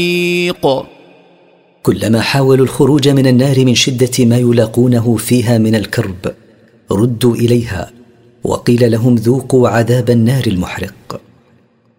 كلما حاولوا الخروج من النار من شدة ما يلاقونه فيها من الكرب ردوا إليها وقيل لهم ذوقوا عذاب النار المحرق.